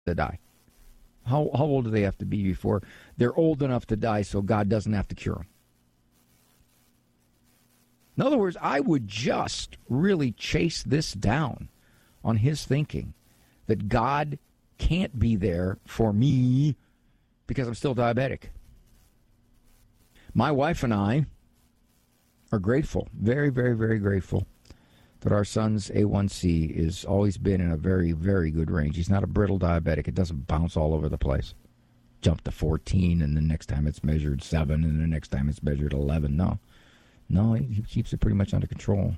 to die? How old do they have to be before they're old enough to die so God doesn't have to cure them? In other words, I would just really chase this down on his thinking that God can't be there for me because I'm still diabetic. My wife and I are grateful, very, very, very grateful that our son's A1C has always been in a very, very good range. He's not a brittle diabetic. It doesn't bounce all over the place. Jump to 14, and the next time it's measured 7, and the next time it's measured 11. No, he keeps it pretty much under control.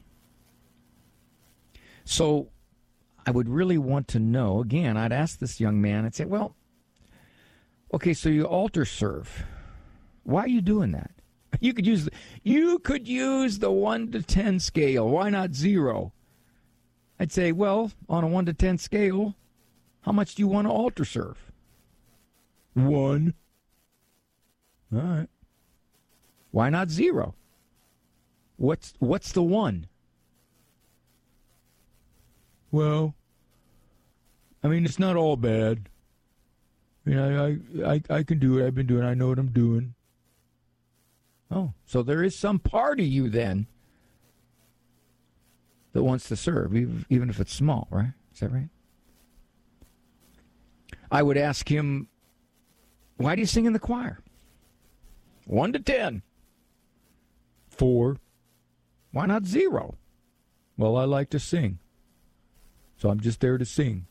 So I would really want to know, again, I'd ask this young man, I'd say, well, okay, so you altar serve. Why are you doing that? You could use the 1 to 10 scale. Why not 0? I'd say, well, on a 1 to 10 scale, how much do you want to altar serve? 1. All right. Why not 0? What's the 1? Well, I mean, it's not all bad. You know, I can do it. I've been doing it. I know what I'm doing. Oh, so there is some part of you then that wants to serve, even if it's small, right? Is that right? I would ask him, why do you sing in the choir? 1 to 10. 4. Why not 0? Well, I like to sing, so I'm just there to sing.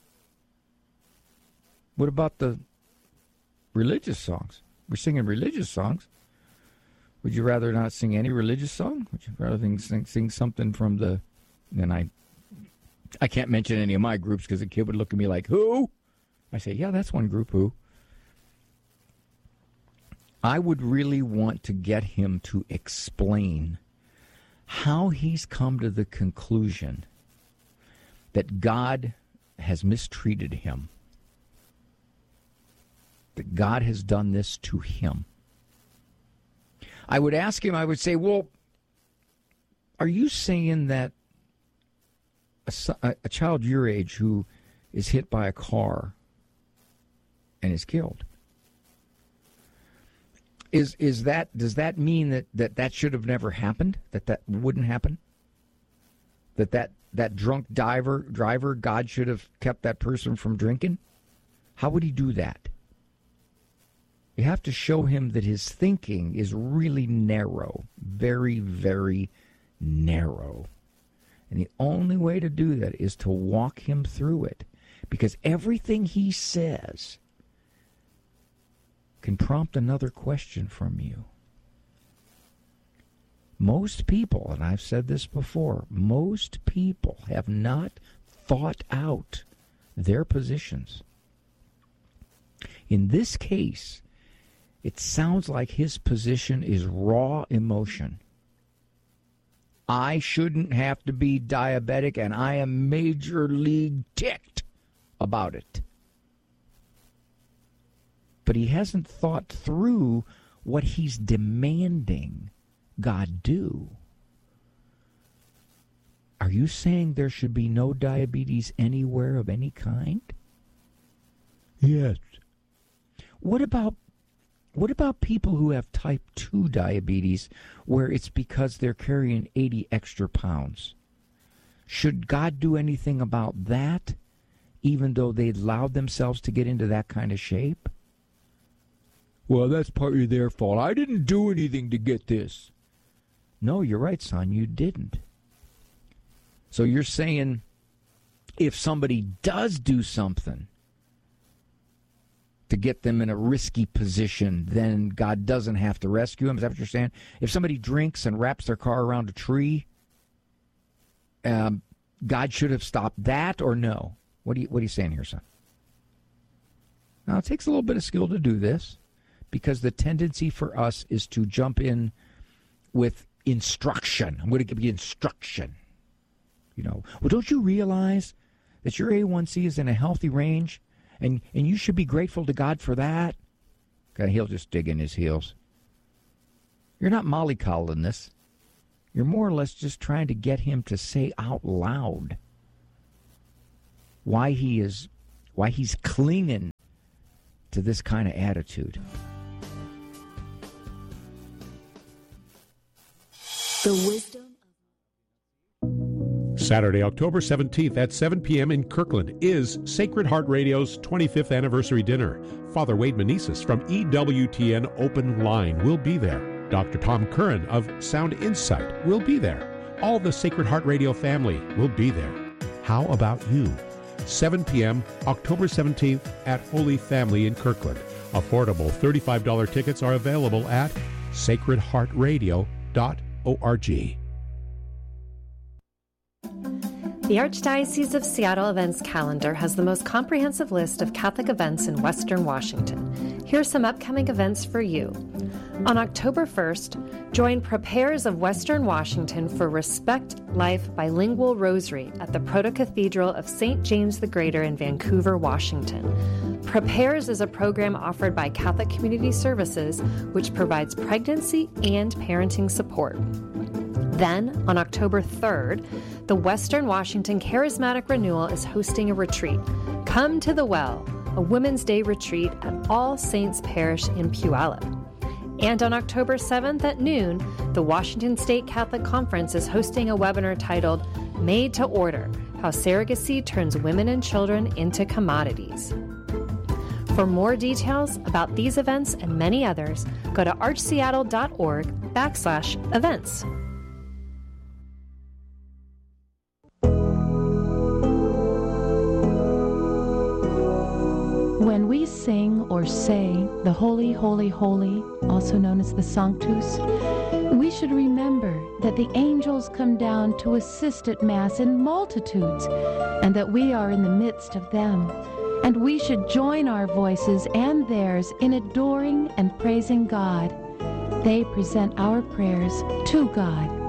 What about the religious songs? We're singing religious songs. Would you rather not sing any religious song? Would you rather sing something from the... And I can't mention any of my groups because the kid would look at me like, who? I say, yeah, that's one group, who? I would really want to get him to explain how he's come to the conclusion that God has mistreated him, that God has done this to him. I would ask him, I would say, well, are you saying that a child your age who is hit by a car and is killed, does that mean that should have never happened, that wouldn't happen? That drunk driver, God should have kept that person from drinking? How would he do that? You have to show him that his thinking is really narrow, very, very narrow. And the only way to do that is to walk him through it, because everything he says can prompt another question from you. Most people, and I've said this before, most people have not thought out their positions. In this case, it sounds like his position is raw emotion. I shouldn't have to be diabetic, and I am major league ticked about it. But he hasn't thought through what he's demanding God do. Are you saying there should be no diabetes anywhere of any kind? Yes. What about people who have type 2 diabetes where it's because they're carrying 80 extra pounds? Should God do anything about that, even though they allowed themselves to get into that kind of shape? Well, that's partly their fault. I didn't do anything to get this. No, you're right, son, you didn't. So you're saying if somebody does do something to get them in a risky position, then God doesn't have to rescue them? Is that what you're saying? If somebody drinks and wraps their car around a tree, God should have stopped that, or no? What are you saying here, son? Now, it takes a little bit of skill to do this, because the tendency for us is to jump in with instruction. I'm going to give you instruction. Well, don't you realize that your A1C is in a healthy range? And you should be grateful to God for that. Okay, he'll just dig in his heels. You're not mollycoddling this. You're more or less just trying to get him to say out loud why he is why he's clinging to this kind of attitude. The wisdom. Saturday, October 17th at 7 p.m. in Kirkland is Sacred Heart Radio's 25th anniversary dinner. Father Wade Meneses from EWTN Open Line will be there. Dr. Tom Curran of Sound Insight will be there. All the Sacred Heart Radio family will be there. How about you? 7 p.m., October 17th at Holy Family in Kirkland. Affordable $35 tickets are available at sacredheartradio.org. The Archdiocese of Seattle events calendar has the most comprehensive list of Catholic events in Western Washington. Here are some upcoming events for you. On October 1st, join Prepares of Western Washington for Respect Life Bilingual Rosary at the Proto-Cathedral of St. James the Greater in Vancouver, Washington. Prepares is a program offered by Catholic Community Services, which provides pregnancy and parenting support. Then, on October 3rd, the Western Washington Charismatic Renewal is hosting a retreat. Come to the Well, a Women's Day retreat at All Saints Parish in Puyallup. And on October 7th at noon, the Washington State Catholic Conference is hosting a webinar titled Made to Order, How Surrogacy Turns Women and Children into Commodities. For more details about these events and many others, go to archseattle.org/events. When we sing or say the Holy, Holy, Holy, also known as the Sanctus, we should remember that the angels come down to assist at Mass in multitudes, and that we are in the midst of them. And we should join our voices and theirs in adoring and praising God. They present our prayers to God.